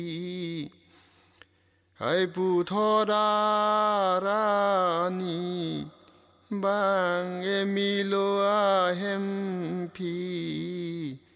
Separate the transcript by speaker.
Speaker 1: ให้ผู้ทอดารานีบางเอมิโลอาเฮมพี